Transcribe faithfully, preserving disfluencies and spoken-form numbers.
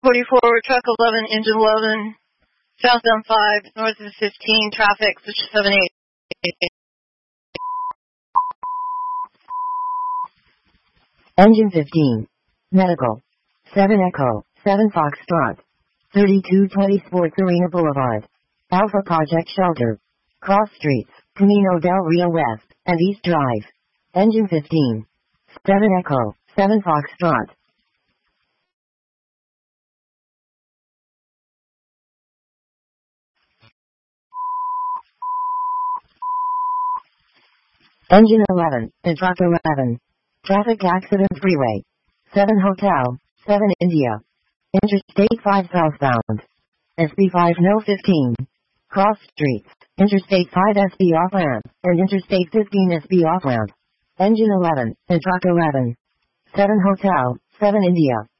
forty-four, truck eleven, engine eleven, southbound five, north of fifteen, traffic seven eight. Engine fifteen. Medical. seven Echo, seven Foxtrot. thirty-two twenty Sports Arena Boulevard. Alpha Project Shelter. Cross Streets, Camino del Rio West, and East Drive. Engine fifteen. seven Echo, seven Foxtrot. Engine eleven, and truck eleven. Traffic accident freeway. seven Hotel, seven India. Interstate five southbound. S B five no fifteen. Cross Streets, Interstate five S B off ramp, and Interstate fifteen S B off ramp. Engine eleven, and truck eleven. seven Hotel, seven India.